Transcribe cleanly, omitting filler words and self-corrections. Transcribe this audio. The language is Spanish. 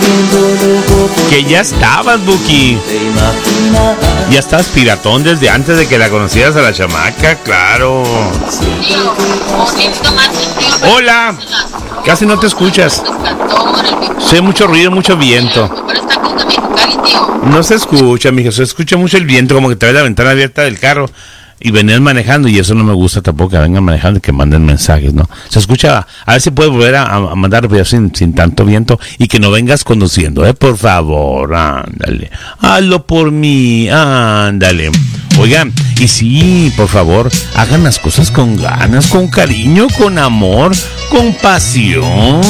Que ya estabas, Buki. Ya estabas piratón desde antes de que la conocieras a la chamaca, claro. Hola. Casi no te escuchas. Sí, mucho ruido, mucho viento. No se escucha, mijo. Se escucha mucho el viento, como que te ve la ventana abierta del carro. Y venían manejando, y eso no me gusta tampoco, que vengan manejando y que manden mensajes, ¿no? Se escucha, a ver si puedes volver a mandar videos sin tanto viento, y que no vengas conduciendo, por favor, ándale, hazlo por mí, ándale. Oigan, y sí, por favor, hagan las cosas con ganas, con cariño, con amor, con pasión.